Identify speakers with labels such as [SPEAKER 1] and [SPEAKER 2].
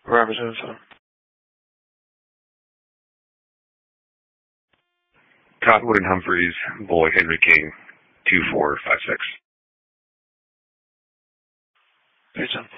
[SPEAKER 1] Representative.
[SPEAKER 2] Cottonwood and Humphreys, Boy Henry King, 2456.
[SPEAKER 1] Pizza.